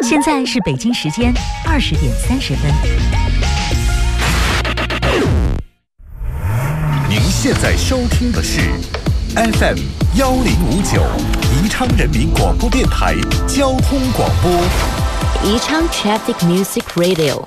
现在是北京时间20:30。 您现在收听的是 FM1059宜昌人民广播电台交通广播。 宜昌 Traffic Music Radio。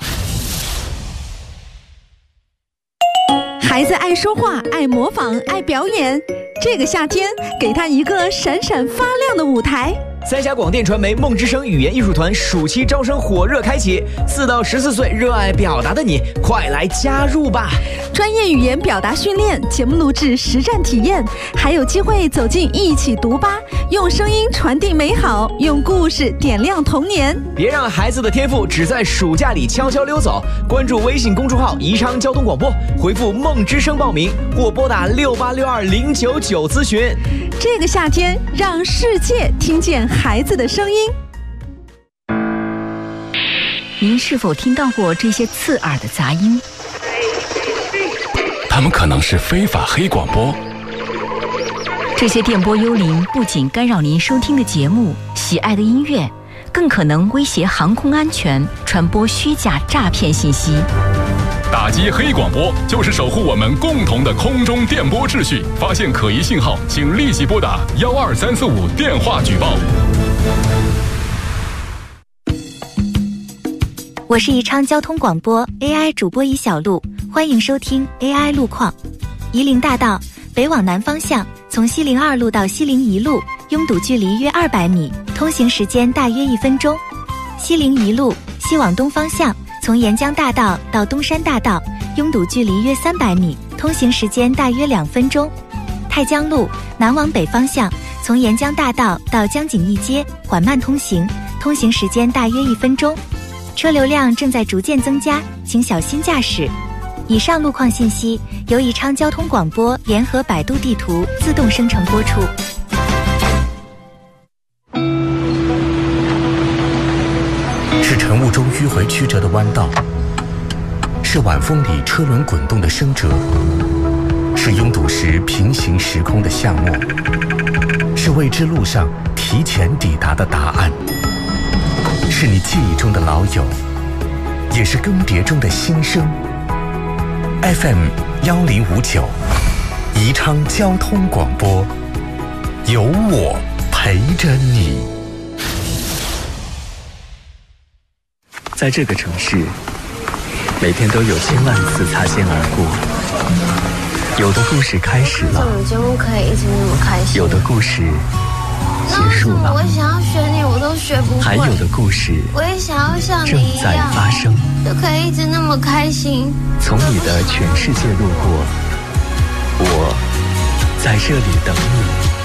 孩子爱说话，爱模仿，爱表演。这个夏天，给他一个闪闪发亮的舞台。 三峡广电传媒梦之声语言艺术团暑期招生火热开启，4到14岁热爱表达的你，快来加入吧！ 专业语言表达训练、节目录制、实战体验，还有机会走进一起读吧，用声音传递美好，用故事点亮童年。 别让孩子的天赋只在暑假里悄悄溜走。关注微信公众号宜昌交通广播，回复梦之声报名，或拨打6862099咨询。 这个夏天，让世界听见孩子的声音。 您是否听到过这些刺耳的杂音？ 他们可能是非法黑广播。 这些电波幽灵不仅干扰您收听的节目、喜爱的音乐，更可能威胁航空安全，传播虚假诈骗信息。 打击黑广播就是守护我们共同的空中电波秩序。发现可疑信号，请立即拨打12345电话举报。 我是宜昌交通广播 AI 主播宜小璐，欢迎收听 AI 路况。夷陵大道北往南方向，从西陵2路到西陵1路，拥堵距离约200米，通行时间大约1分钟。西陵1路西往东方向，从沿江大道到东山大道，拥堵距离约300米，通行时间大约2分钟。太江路南往北方向，从沿江大道到江景义街缓慢通行，通行时间大约1分钟。车流量正在逐渐增加，请小心驾驶。以上路况信息由宜昌交通广播联合百度地图自动生成播出。 是晨雾中迂回曲折的弯道，是晚风里车轮滚动的声折，是拥堵时平行时空的巷陌，是未知路上提前抵达的答案，是你记忆中的老友，也是更迭中的新生。FM1059宜昌交通广播，有我陪着你。 在这个城市，每天都有千万次擦肩而过。有的故事开始了， 这种节目可以一直那么开心。 有的故事结束了， 我想要学你，我都学不会。 还有的故事， 我也想要像你正一样在发生， 就可以一直那么开心。 从你的全世界路过，我在这里等你。